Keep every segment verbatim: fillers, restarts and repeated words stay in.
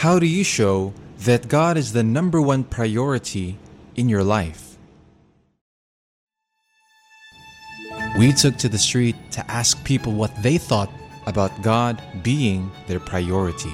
How do you show that God is the number one priority in your life? We took to the street to ask people what they thought about God being their priority.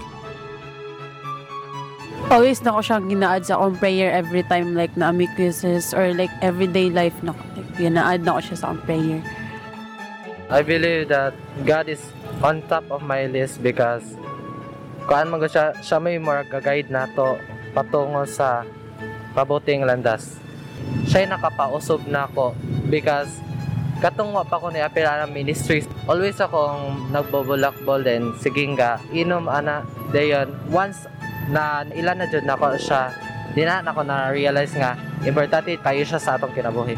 Always na ko siyang gina-add sa akong prayer every time like na may quizzes or like everyday life na ko. Like, gina-add na ko siya sa akong prayer. I believe that God is on top of my list because kuan man siya, siya may more guide nato patungo sa pabuting landas. Siya nakapausob na ako because katong wa pa ko ni apela ng ministries. Always akong nagbobulakbol din sige nga inom ana dayon once na ilan na jud nako siya di na nako na realize nga importante kayo siya sa atong kinabuhi.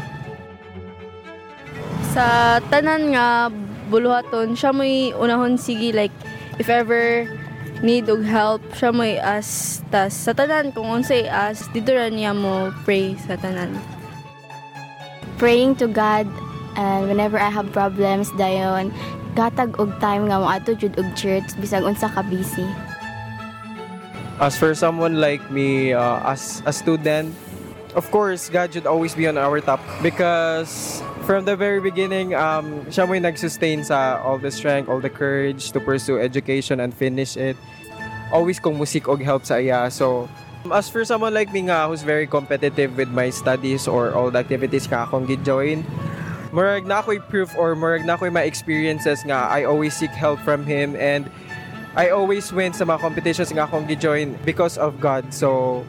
Sa tanan nga buluhaton siya mo'y unahon sige like if ever need og help siya mo'y ask tas sa tanan kung unsay ask dito ra niya mo pray sa tanan. Praying to God and whenever I have problems dayon gatag og time nga mo ato jud og church bisag unsa ka busy. As for someone like me, uh, as a student, of course, God should always be on our top because from the very beginning, um, siya mo yung nag-sustain sa all the strength, all the courage to pursue education and finish it. Always kong musik og help sa iya. So, as for someone like me nga who's very competitive with my studies or all the activities nga akong gi-join, murag na ako'y proof or murag na ako'y my experiences nga I always seek help from Him and I always win sa mga competitions nga akong gi-join because of God. So,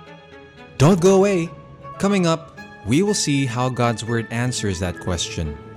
don't go away. Coming up, we will see how God's Word answers that question.